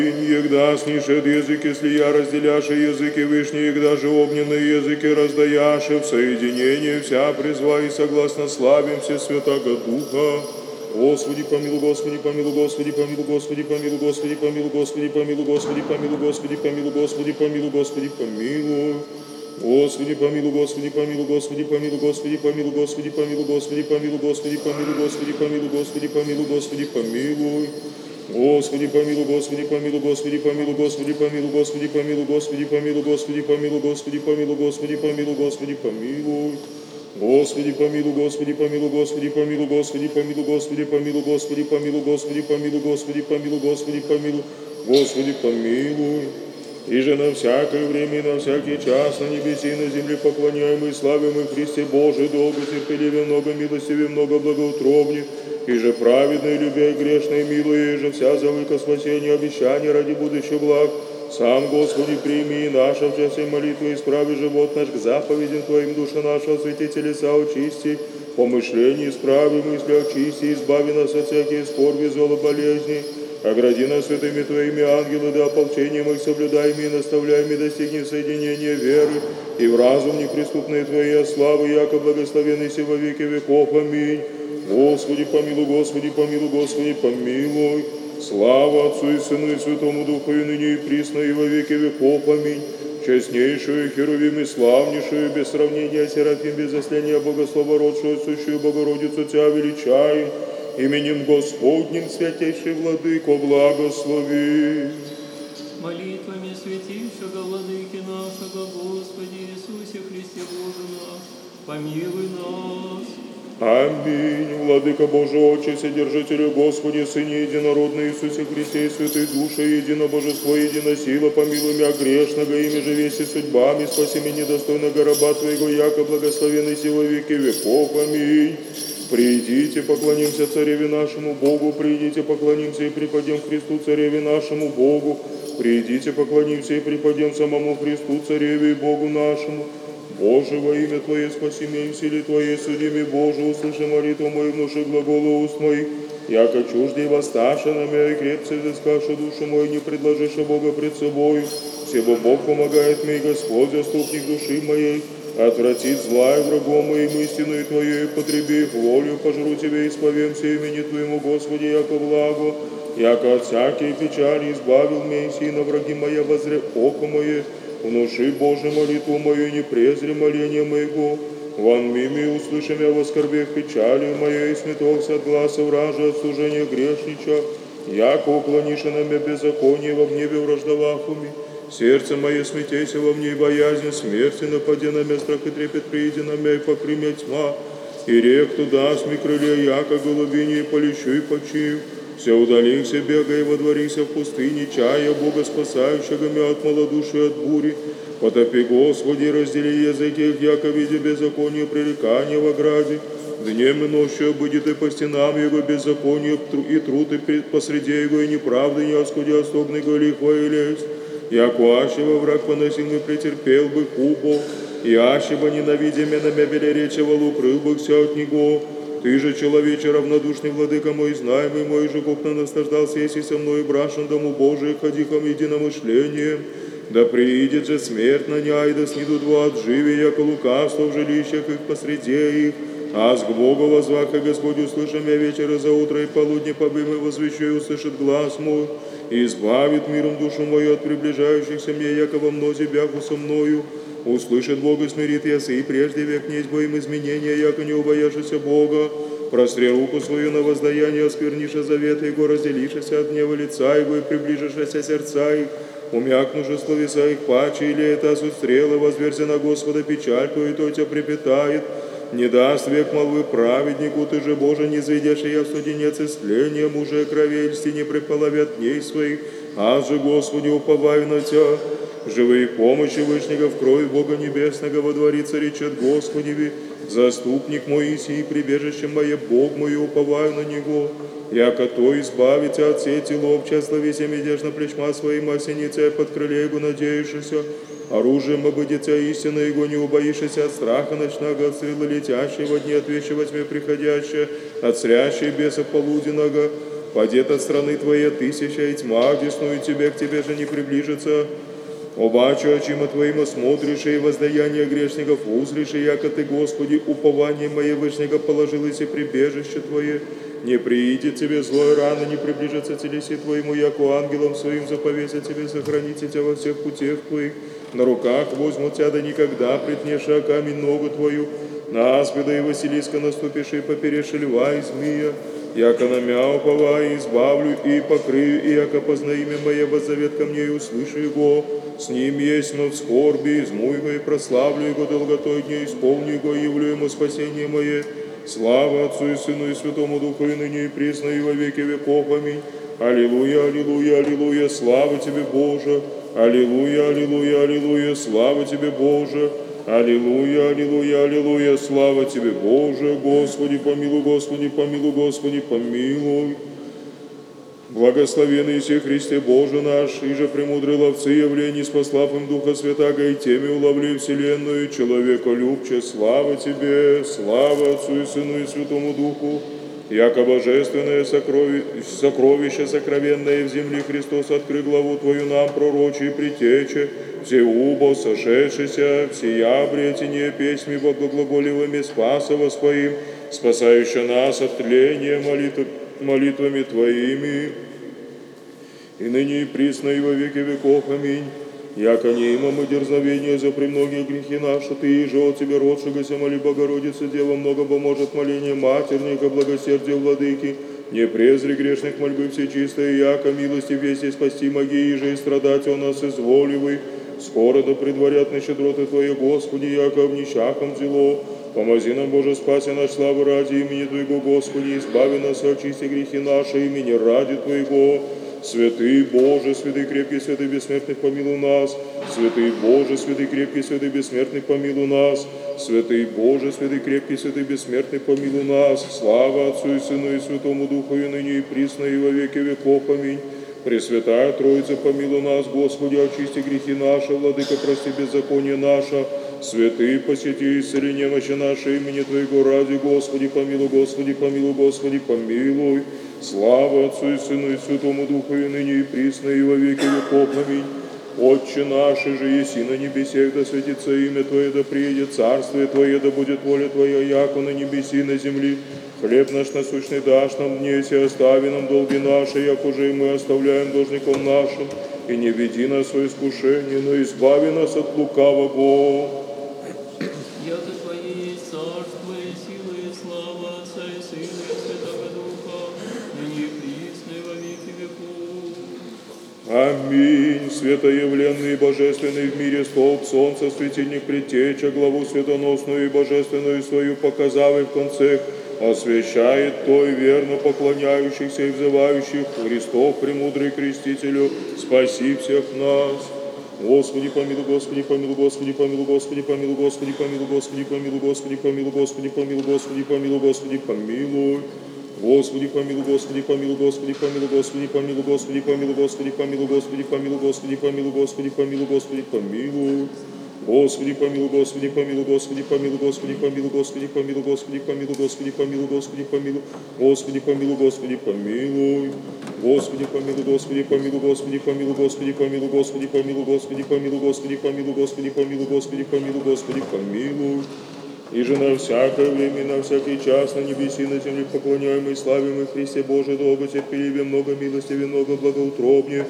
Егда снишет язык, если я разделяши языки вышние, егда же огненные языки раздаяши, в соединении вся призва и согласно славим все Святаго Духа. Господи, помилуй, Господи, помилуй, Господи, помилуй, Господи, помилуй, Господи, помилуй, Господи, помилуй, Господи, помилуй, Господи, помилуй, Господи, помилуй, Господи, помилуй. Господи, помилуй, Господи, помилуй, Господи, помилуй, Господи, помилуй, Господи, помилуй, Господи, помилуй, Господи, помилуй, Господи, помилуй, Господи, помилуй, Господи, помилуй. Господи, помилуй, Господи, помилуй, Господи, помилуй, Господи, помилуй, Господи, помилуй, Господи, помилуй, Господи, помилуй, Господи, помилуй, Господи, помилуй, Господи, помилуй. Господи, помилуй, Господи, помилуй, Господи, помилуй, Господи, помилуй, Господи, помилуй, Господи, помилуй, Господи, помилуй, Господи, помилуй, Господи, помилуй, Господи, помилуй. И же на всякое время и на всякий час на небесе и на земле поклоняем и славим и Христе Божий, долго терпеливе, много милостиве, много благоутробнее, и же праведные, любя и грешные, милуя, и же вся залыка спасения, обещания ради будущих благ. Сам, Господи, прими и наша в часе молитвы, исправи живот наш к заповедям Твоим, душа наша, освети телеса, очисти, помышления исправи, мысли очисти, избави нас от всяких скорби, зла, болезней. Огради нас святыми Твоими ангелы, да ополчением их соблюдаеми и наставляеми достигнем соединения веры, и в разум неприступные Твои славы, яко благословенный си во веки веков. Аминь. Господи, помилуй, Господи, помилуй, Господи, помилуй. Слава Отцу и Сыну и Святому Духу, и ныне и присно, и во веки веков. Аминь. Честнейшую, херувим и славнейшую, без сравнения серафим, без засления Богослова, родшую, сущую Богородицу Тебя величаю. Именем Господним, святейший Владыко, благослови. Молитвами святейшего Владыки нашего, Господи Иисусе Христе Боже наш, помилуй нас. Аминь. Владыка Божий, Отче, Вседержителю, Господи, Сыне Единородный Иисусе Христе и Святой Душе, едино Божество, едино сила, помилуй меня грешного, ими же веси судьбами, спаси меня недостойного раба Твоего, яко благословенный си во веки веков. Аминь. Придите, поклонимся Цареве нашему Богу, придите, поклонимся и преподем Христу Цареве нашему Богу, придите, поклонимся и преподем самому Христу Цареве и Богу нашему. Боже, во имя Твое спаси меня, и в силе Твоей судими, Боже, услыши молитву мою, внуши глаголу уст моих, яко чуждей восставши на меня, и крепце взыскавши душу мою, не предложишь Бога пред собою, всего Бог помогает мне, Господь, заступник души моей, отвратит зла и врагом моим истину Твою, и потреби их волю, пожру Тебе, исповемся имени Твоему, Господи, яко благо, яко от всякой печали избавил меня, и на враги моя возре око мое, внуши, Боже, молитву мою, не презри моления моего, вон мими услыши меня в оскорбе печали моей, и сметохся от гласа вража, от служения грешнича, яко уклонишь на меня беззаконие, во гневе враждовахуми. Сердце мое смятейся во мне, и боязнь смерти напади на меня, страх и трепет прииди на меня, и покры меня тьма. И рек туда сми крылья, яко голубине, и полещу, и почив. Все удалихся, бегай, водворися в пустыне, чая Бога спасающего меня от малодушия, от бури. Потопи, Господи, раздели языки их, яко видя беззаконие, пререкания в ограде. Днем и ночью будет и по стенам его беззаконие, и труд, и посреди его, и неправды, не оскуди остогны, го лихва и лесть. Яко ащего враг поносил бы, претерпел бы хубо, и ащего ненавидя меня, на меня велеречивал, укрыл бы вся от него. Ты же, человече, равнодушный владыка мой, знаемый мой, же купно наслаждался, если со мной брашен дому Божий, ходихом единомышлением. Да приидет же смерть на ня, и да снидут во отживе, яко лукавство в жилищах их посреди их. Аз к Богу возвах, и Господь услыши меня вечера за утро, и полудне побым, и возвещу, и услышит глаз мой, и избавит миром душу мою от приближающихся мне, яко во мнозе бягу со мною. Услышит Бог и смирит ясы, и прежде век князь боим изменения, яко не убояшися Бога. Простри руку свою на воздаяние, оскверниша завета его, разделишися от гнева лица его, и приближишься сердца их. Умякну же словеса их паче, или это суть стрелы, возверься на Господа печаль твою, то тебя припитает. Не даст век молвы праведнику, ты же, Боже, не заведешь, и я в студенец исцеления, мужа крови льсти не приполовят дней своих, аз же, Господи, уповаю на Тебя. Живые помощи Вышнего в крови Бога Небесного водворится, речет Господи, заступник мой сей, прибежище мое, Бог мой, уповаю на Него. Яко то избавите от сети ловча, словися медяж на плечма своим, осеница под крыле его надеющийся. Оружием обыдется истина его, не убоишься от страха ночного, от стрелы летящей во дни, от вещи во тьме приходящей, от срящей бесов полуденного. Падет от страны Твоей тысяча, и тьма деснует Тебя, к Тебе же не приближится. Обаче очима Твоим осмотришь, и воздаяние грешников узришь, и яко Ты, Господи, упование мое вышнего положилось и прибежище Твое. Не приидет Тебе злой рано, не приближится телеси Твоему, яко ангелом Своим заповесят Тебе, сохраните Тебя во всех путях Твоих. На руках возьмут Тебя, да никогда притнеша камень ногу Твою. На аспида и Василиска наступишь, и поперешь льва и змея. Яко на мя уповаю, избавлю и покрою, и яко позна имя мое воззовет ко мне, и услышу его. С ним есть, но в скорби, изму его и прославлю его долготой дней, исполню его и явлю ему спасение мое. Слава Отцу и Сыну и Святому Духу, и ныне и присно, и во веки веков. Аминь. Аллилуйя, аллилуйя, аллилуйя, слава Тебе, Боже. Аллилуйя, аллилуйя, аллилуйя, слава Тебе, Боже. Аллилуйя, аллилуйя, аллилуйя, слава Тебе, Боже. Господи, помилуй, Господи, помилуй, Господи, помилуй. Благословенный Иисус Христе Боже наш, и же премудрые ловцы явлений, спаслав им Духа Святаго, и теми уловли вселенную, человеколюбче, слава Тебе, слава Отцу и Сыну и Святому Духу, яко божественное сокровище сокровенное в земле Христос открыл главу Твою нам, пророчи, притече, все убо сошедшися, всея обретение песьми благоглаголивыми Спасова Своим, спасающий нас от тления молитвами Твоими, и ныне и присно, и во веки веков. Аминь. Яко не имам и дерзновения за премногие грехи наши, Ты же от Тебя родшегося, моли Богородица, Дева много поможет моление матерника, благосердия владыки, не презри грешных мольбы все чистые, яко милости вести спасти моги, и же и страдать о нас изволивый. Скоро да предварят на щедроты Твои, Господи, яко в нищахом зело. Помози нам, Боже, спаси наш славу ради имени Твоего, Господи, избави нас, очисти грехи наши, имени ради Твоего. Святый Боже, святый крепкий, святый бессмертный, помилуй нас. Святый Боже, святый крепкий, святый бессмертный, помилуй нас. Святый Боже, святый крепкий, святый бессмертный, помилуй нас. Слава Отцу и Сыну и Святому Духу, и ныне и присно, и во веки веков. Аминь. Пресвятая Троица, помилуй нас, Господи, очисти грехи наши, Владыка, прости беззаконие наше. Святый, посети исцели немощи наши, имени Твоего ради, Господи, помилуй, Господи, помилуй, Господи, помилуй. Слава Отцу и Сыну и Святому Духу, и ныне и присно, и во веки веков. Аминь. Отче наш, же еси на небесех, да светится имя Твое, да приедет царствие Твое, да будет воля Твоя, яко на небеси и на земли. Хлеб наш насущный дашь нам днесь, и остави нам долги наши, як уже и мы оставляем должником нашим. И не веди нас в искушение, но избави нас от лукавого. Яко Твое есть царство и сила и слава Отца и Сына и Святого Духа, ныне и присно и во веки веков. Аминь. Святоявленный и божественный в мире столб солнца, светильник предтеча, главу светоносную и божественную свою показав и в конце освящает той верно поклоняющихся и взывающих Христов, премудрый крестителю, спаси всех нас. Господи, помилуй, Господи, помилуй, Господи, помилуй, Господи, помилуй, Господи, помилуй, Господи, помилуй, Господи, помилуй, Господи, помилуй, Господи, помилуй, Господи, помилуй. Господи, помилуй, Господи, помилуй, Господи, помилуй, Господи, помилуй, Господи, помилуй, Господи, помилуй, Господи, помилуй, Господи, помилуй, Господи, помилуй, Господи, помилуй. Господи, помилуй, Господи, помилуй, Господи, помилуй, Господи, помилуй, Господи, помилуй, Господи, помилуй, Господи, помилуй, Господи, помилуй, Господи, помилуй, Господи, помилуй. Господи, помилуй, Господи, помилуй, Господи, помилуй, Господи, помилуй, Господи, помилуй, Господи, помилуй, Господи, помилуй, Господи, помилуй, Господи, помилуй, Господи, помилуй. И же на всякое время, на всякий час, на небеси, на земле поклоняемый, славимый Христе Боже, долго терпеливее, много милостивее, много благоутробнее.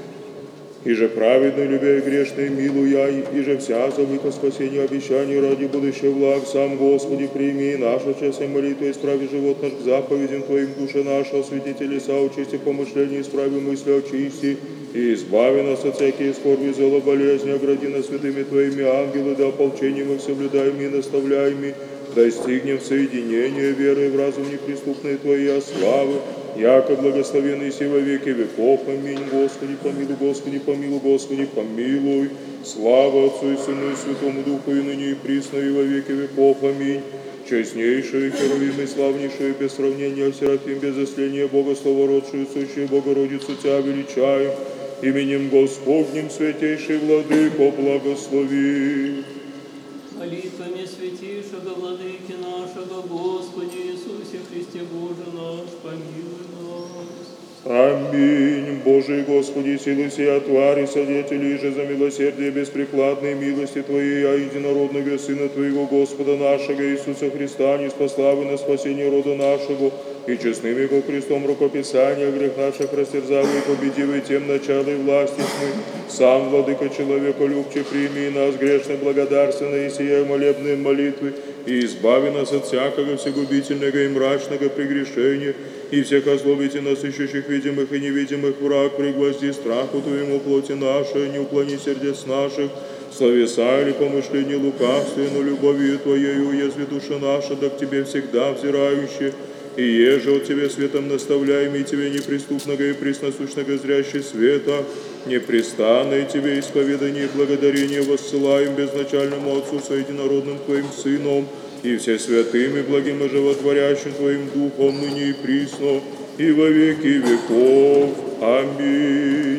И же праведный, любя и грешный, милуя, и же вся забыка спасения обещаний ради будущего благ, сам Господи, прими нашу честь и молитву, исправи живот наш к заповедям Твоим, душе наша, освети леса, очисти помышления, исправи мысли, очисти, и избави нас от всякие скорби, зла, болезни, огради нас святыми Твоими ангелы, да ополчением их соблюдаеми и наставляеми, достигнем соединения веры в разум неприступной Твоей славы, яко благословенный си во веки веков. Аминь. Господи, помилуй, Господи, помилуй, Господи, помилуй. Слава Отцу и Сыну и Святому Духу, и ныне и присно, и во веки веков. Аминь. Честнейшую, херувим и славнейшую, без сравнения, Серафим, без засления, Бога словородшую, сущую Богородицу Тебя величаем, именем Господним, святейший Владыко, благослови. Молитвами святейшего Владыки нашего, Господи Иисусе Христе Боже наш, помилуй нас. Аминь. Божий Господи, силы сия, твари, содетели же за милосердие беспрекладной милости Твоей, а единородного Сына Твоего, Господа нашего Иисуса Христа, не спаславы на спасение рода нашего, и честным Его крестом рукописания грех наших растерзал и победил, и тем начало и власти тьмы. Сам, Владыка человеколюбче, прими нас грешно благодарственные сия молебные молитвы, и избави нас от всякого всегубительного и мрачного прегрешения, и всех озлобите нас, ищущих видимых и невидимых враг, пригвозди страху Твоему плоти нашей, не уклони сердец наших, словеса или помышления лукавствия, но любовью Твоею уязви душа наша, да к Тебе всегда взирающая, и еже от Тебе светом наставляем, и Тебе неприступного и пресносущного зрящий света, непрестанное Тебе исповедание и благодарение воссылаем безначальному Отцу со единородным Твоим Сыном, и все святым и благим и животворящим Твоим Духом, ныне и присно, и во веки веков. Аминь.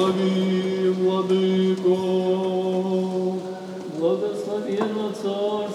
Благослови, Владыко, благословенно Царство